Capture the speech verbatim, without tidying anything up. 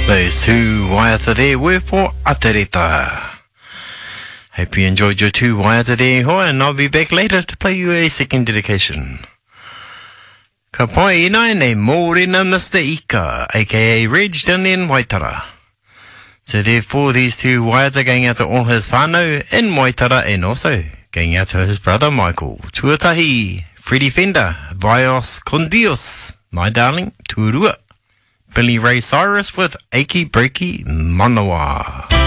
Those two waiata there were for Atereta. Hope you enjoyed your two waiata there, hoa, and I'll be back later to play you a second dedication. Ka pai ina nei Mōrena Mister Ika, aka Reg down in Waitara. So therefore these two waiata going out to all his whānau in Waitara and also going out to his brother Michael. Tuatahi, Freddie Fender, Bios Condios, my darling, Tuarua. Billy Ray Cyrus with Achy Breaky Manawa.